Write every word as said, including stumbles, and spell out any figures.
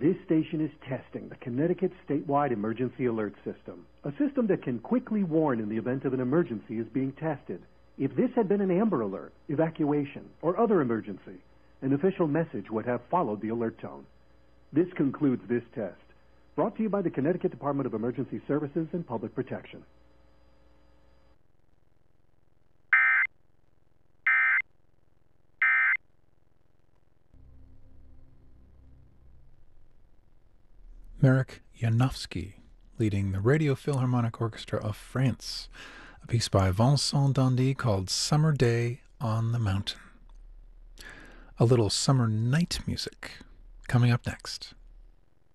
This station is testing the Connecticut Statewide Emergency Alert System, a system that can quickly warn in the event of an emergency is being tested. If this had been an Amber Alert, evacuation, or other emergency, an official message would have followed the alert tone. This concludes this test. Brought to you by the Connecticut Department of Emergency Services and Public Protection. Marek Janowski, leading the Radio Philharmonic Orchestra of France, a piece by Vincent Dandy called Summer Day on the Mountain. A little summer night music coming up next.